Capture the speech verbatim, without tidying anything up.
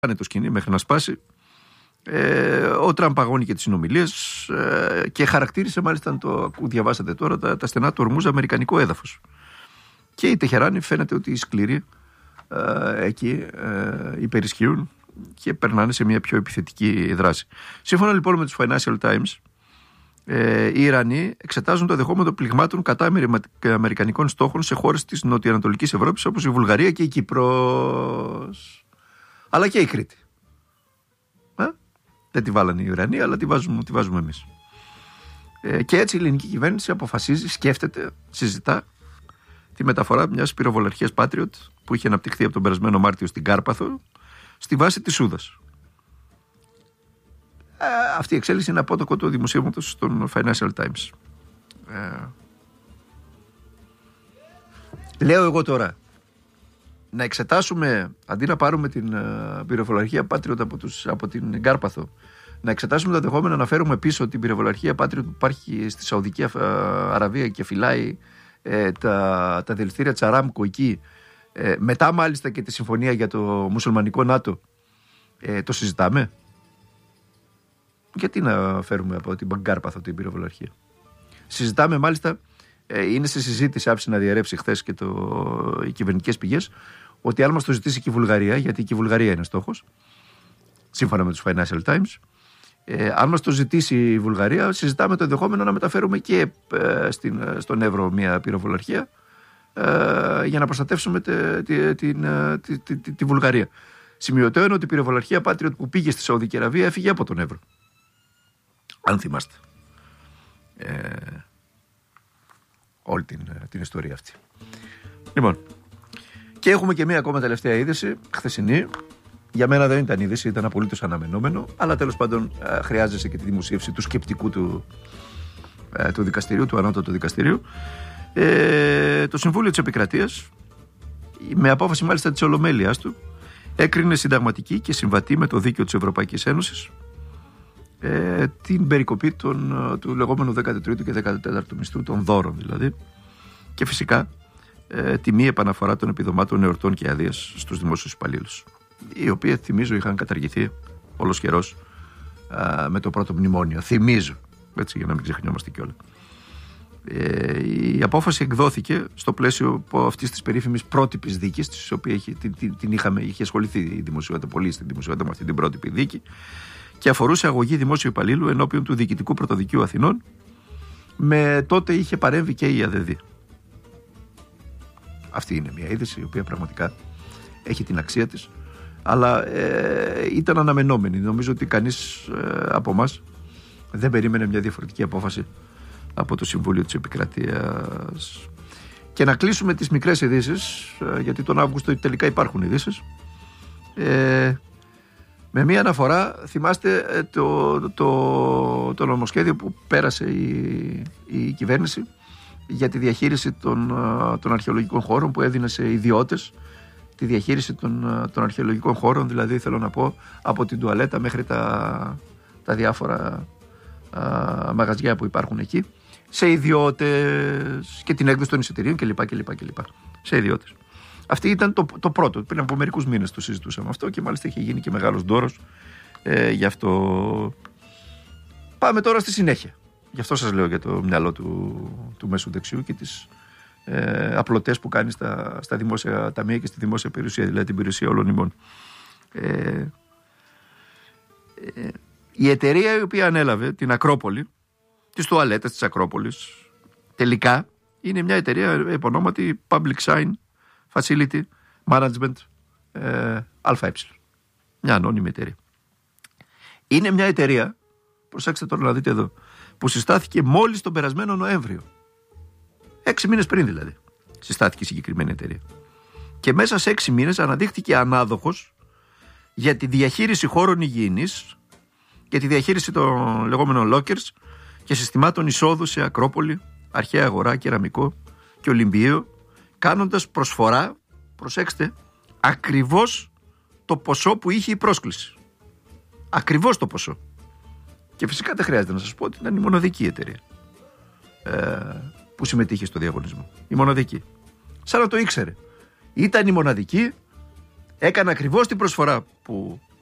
Κάνε το σκηνή μέχρι να σπάσει. Ε, ο Τραμπ παγώνει και τις συνομιλίες ε, και χαρακτήρισε, μάλιστα, αν το διαβάσατε τώρα, τα, τα στενά του ορμούζ αμερικανικό έδαφος. Και οι Τεχεράνοι φαίνεται ότι οι σκληροί ε, εκεί ε, υπερισχύουν και περνάνε σε μια πιο επιθετική δράση. Σύμφωνα λοιπόν με τους Financial Times, ε, οι Ιρανοί εξετάζουν το δεχόμενο πληγμάτων κατά αμερικανικών στόχων σε χώρες της νοτιοανατολικής Ευρώπης όπως η Βουλγαρία και η Κύπρος, αλλά και η Κρήτη. Ε? Δεν τη βάλανε οι Ιρανοί, αλλά τη βάζουμε, τη βάζουμε εμείς. Ε, και έτσι η ελληνική κυβέρνηση αποφασίζει, σκέφτεται, συζητά τη μεταφορά μιας πυροβολαρχίας Patriot που είχε αναπτυχθεί από τον περασμένο Μάρτιο στην Κάρπαθο στη βάση της Σούδας. Ε, αυτή η εξέλιξη είναι απότοκο του δημοσίευματος στον Financial Times. Ε, λέω εγώ τώρα να εξετάσουμε, αντί να πάρουμε την uh, πυροβολαρχία Patriot από, τους, από την Κάρπαθο, να εξετάσουμε τα δεχόμενα να φέρουμε πίσω την πυροβολαρχία Patriot που υπάρχει στη Σαουδική Αραβία και φυλάει ε, τα, τα δηληστήρια της Αράμκο εκεί, ε, μετά μάλιστα και τη συμφωνία για το μουσουλμανικό ΝΑΤΟ, ε, το συζητάμε. Γιατί να φέρουμε από την Κάρπαθο την πυροβολαρχία? Συζητάμε, μάλιστα, ε, είναι σε συζήτηση, άφησε να διαρρεύσει χθες και το, οι κυβερνητικές πηγές, ότι αν μας το ζητήσει και η Βουλγαρία, γιατί και η Βουλγαρία είναι στόχος, σύμφωνα με τους Financial Times, ε, αν μας το ζητήσει η Βουλγαρία, συζητάμε το ενδεχόμενο να μεταφέρουμε και ε, στην, στον Εύρο μια πυροβολαρχία ε, για να προστατεύσουμε τε, τε, την, τε, τε, τε, τη Βουλγαρία. Σημειωτέο είναι ότι η πυροβολαρχία Patriot που πήγε στη Σαουδική Αραβία έφυγε από τον Εύρο. Αν θυμάστε ε, όλη την, την ιστορία αυτή. Λοιπόν, και έχουμε και μία ακόμα τελευταία είδηση, χθεσινή. Για μένα δεν ήταν είδηση, ήταν απολύτως αναμενόμενο, αλλά τέλος πάντων ε, χρειάζεσαι και τη δημοσίευση του σκεπτικού του, ε, του δικαστηρίου, του ανώτατου δικαστηρίου. Ε, το Συμβούλιο της Επικρατείας, με απόφαση μάλιστα της Ολομέλειας του, έκρινε συνταγματική και συμβατή με το δίκαιο της Ευρωπαϊκής Ένωσης ε, την περικοπή των, του λεγόμενου δέκατου τρίτου και δέκατου τέταρτου μισθού, των δώρων δηλαδή, και φυσικά ε, τη μη επαναφορά των επιδομάτων εορτών και αδείας στους δημόσιους υπαλλήλους, οι οποίοι, θυμίζω, είχαν καταργηθεί όλος καιρός α, με το πρώτο μνημόνιο. Θυμίζω, έτσι, για να μην ξεχνιόμαστε κιόλα. Ε, η απόφαση εκδόθηκε στο πλαίσιο αυτής της περίφημης πρότυπης δίκης, της οποίας την, την, την είχαμε, είχε ασχοληθεί η δημοσιότητα, πολύ στην δημοσιότητα με αυτή την πρότυπη δίκη, και αφορούσε αγωγή δημόσιου υπαλλήλου ενώπιον του Διοικητικού Πρωτοδικείου Αθηνών. Με τότε είχε παρέμβει και η ΑΔΔ. Αυτή είναι μια είδηση η οποία πραγματικά έχει την αξία της, αλλά ε, ήταν αναμενόμενη. Νομίζω ότι κανείς ε, από εμάς δεν περίμενε μια διαφορετική απόφαση από το Συμβούλιο της Επικρατείας. Και να κλείσουμε τις μικρές ειδήσεις, ε, γιατί τον Αύγουστο τελικά υπάρχουν ειδήσεις, ε, με μια αναφορά. Θυμάστε ε, το, το, το νομοσχέδιο που πέρασε η, η κυβέρνηση για τη διαχείριση των, των αρχαιολογικών χώρων, που έδινε σε ιδιώτες τη διαχείριση των, των αρχαιολογικών χώρων, δηλαδή θέλω να πω από την τουαλέτα μέχρι τα, τα διάφορα α, μαγαζιά που υπάρχουν εκεί, σε ιδιώτες, και την έκδοση των εισιτηρίων κλπ. κλπ, κλπ. Σε ιδιώτες. Αυτή ήταν το, το πρώτο. Πριν από μερικούς μήνες το συζητούσαμε αυτό και μάλιστα είχε γίνει και μεγάλος ντόρος ε, γι' αυτό. Πάμε τώρα στη συνέχεια. Γι' αυτό σας λέω για το μυαλό του, του μέσου δεξιού και τις ε, απλωτές που κάνει στα, στα δημόσια ταμεία και στη δημόσια περιουσία, δηλαδή την περιουσία όλων ημών. Ε, ε, η εταιρεία η οποία ανέλαβε την Ακρόπολη, τις τουαλέτες της Ακρόπολης, τελικά είναι μια εταιρεία επωνόματι Public Sign Facility Management ε, ΑΕ. Μια ανώνυμη εταιρεία. Είναι μια εταιρεία, προσέξτε τώρα να δείτε εδώ, που συστάθηκε μόλις τον περασμένο Νοέμβριο. Έξι μήνες πριν δηλαδή συστάθηκε η συγκεκριμένη εταιρεία. Και μέσα σε έξι μήνες αναδείχθηκε ανάδοχος για τη διαχείριση χώρων υγιεινής και τη διαχείριση των λεγόμενων lockers και συστημάτων εισόδου σε Ακρόπολη, Αρχαία Αγορά, Κεραμικό και Ολυμπείο, κάνοντας προσφορά, προσέξτε, ακριβώς το ποσό που είχε η πρόσκληση. Ακριβώς το ποσό. Και φυσικά δεν χρειάζεται να σας πω ότι ήταν η μοναδική εταιρεία ε, που συμμετείχε στο διαγωνισμό. Η μοναδική. Σαν να το ήξερε. Ήταν η μοναδική έκανε ακριβώς την προσφορά που